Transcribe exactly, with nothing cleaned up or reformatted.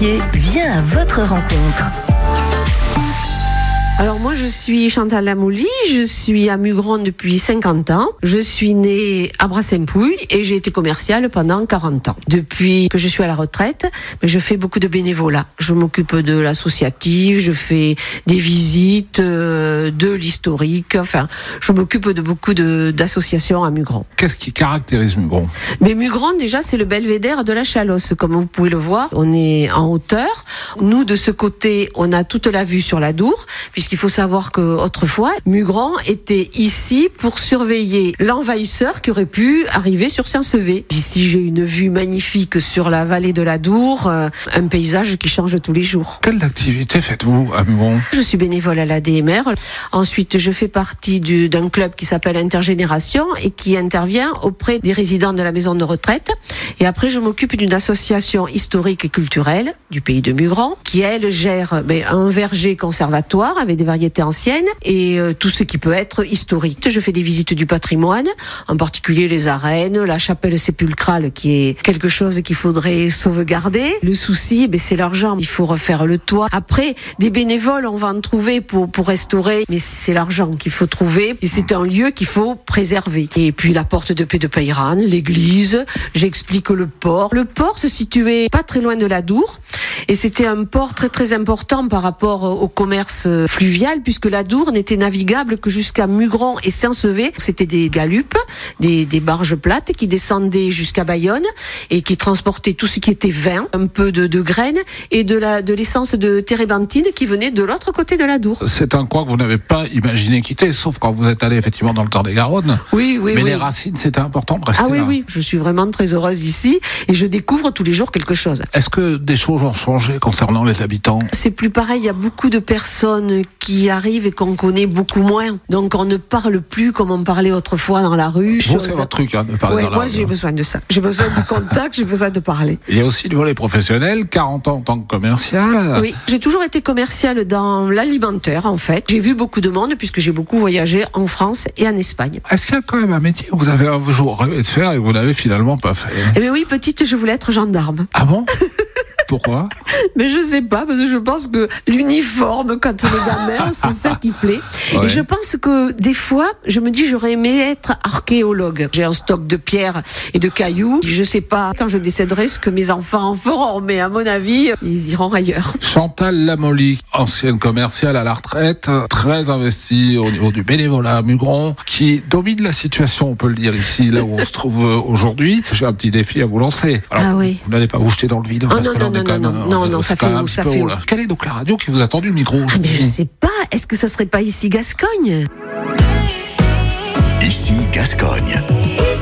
métier vient à votre rencontre. Alors moi je suis Chantal Lamouli, je suis à Mugron depuis cinquante ans. Je suis née à Brasempouille et j'ai été commerciale pendant quarante ans. Depuis que je suis à la retraite, je fais beaucoup de bénévolat. Je m'occupe de l'associatif, je fais des visites, euh, de l'historique, enfin je m'occupe de beaucoup de, d'associations à Mugron. Qu'est-ce qui caractérise Mugron ? Mais Mugron déjà c'est le belvédère de la Chalosse, comme vous pouvez le voir. On est en hauteur. Nous de ce côté on a toute la vue sur la Dour, puisqu'il faut savoir qu'autrefois, Mugron était ici pour surveiller l'envahisseur qui aurait pu arriver sur Saint-Sevé. Ici, j'ai une vue magnifique sur la vallée de la Dour, euh, un paysage qui change tous les jours. Quelle activité faites-vous à Mugron ? Je suis bénévole à l'A D M R. Ensuite, je fais partie du, d'un club qui s'appelle Intergénération et qui intervient auprès des résidents de la maison de retraite. Et après, je m'occupe d'une association historique et culturelle du pays de Mugron qui, elle, gère ben, un verger conservatoire avec des variétés anciennes et euh, tout ce qui peut être historique. Je fais des visites du patrimoine, en particulier les arènes, la chapelle sépulcrale qui est quelque chose qu'il faudrait sauvegarder. Le souci, ben, c'est l'argent. Il faut refaire le toit. Après, des bénévoles, on va en trouver pour, pour restaurer, mais c'est l'argent qu'il faut trouver et c'est un lieu qu'il faut préserver. Et puis la porte de paix de Peyran, l'église, j'explique le port. Le port se situait pas très loin de la Dour et c'était un port très très important par rapport au commerce fluvial, puisque la Dour n'était navigable que jusqu'à Mugron et Saint-Sevé. C'était des galupes, des, des barges plates qui descendaient jusqu'à Bayonne et qui transportaient tout ce qui était vin, un peu de, de graines et de, la, de l'essence de térébenthine qui venait de l'autre côté de la Dour. C'est un coin que vous n'avez pas imaginé quitter, sauf quand vous êtes allé effectivement dans le Tarn-et-Garonne. Oui, oui, Mais oui. les racines, c'était important de rester Ah oui, là. oui, je suis vraiment très heureuse ici et je découvre tous les jours quelque chose. Est-ce que des choses ont changé concernant les habitants ? C'est plus pareil, il y a beaucoup de personnes qui arrivent et qu'on connaît beaucoup moins. Donc on ne parle plus comme on parlait autrefois dans la rue. Vous, chose... c'est votre truc, hein, de parler ouais, dans la moi rue. j'ai besoin de ça. J'ai besoin du contact, j'ai besoin de parler. Il y a aussi le volet professionnel, quarante ans en tant que commercial. Oui, j'ai toujours été commerciale dans l'alimentaire en fait. J'ai vu beaucoup de monde puisque j'ai beaucoup voyagé en France et en Espagne. Est-ce qu'il y a quand même un métier que vous avez un jour rêvé de faire et que vous n'avez finalement pas fait ? Eh bien oui, petite, je voulais être gendarme. Ah bon ? Pourquoi ? Mais je sais pas, parce que je pense que l'uniforme, quand on est gamin, c'est ça qui plaît. Ouais. Et je pense que des fois, je me dis, j'aurais aimé être archéologue. J'ai un stock de pierres et de cailloux. Je sais pas quand je décéderai ce que mes enfants en feront, mais à mon avis, ils iront ailleurs. Chantal Lamouli, ancienne commerciale à la retraite, très investie au niveau du bénévolat à Mugron, qui domine la situation, on peut le dire ici, là où on se trouve aujourd'hui. J'ai un petit défi à vous lancer. Alors, Ah oui. vous n'allez pas vous jeter dans le vide. Oh parce non, que là, non, on est non, quand non, même, non, euh, non, c'est ça quand fait même un haut, petit ça peu fait haut, haut. là. Quelle est donc la radio qui vous a tendu le micro Ah, mais je sais pas, est-ce que ça serait pas ici Gascogne ? Ici Gascogne.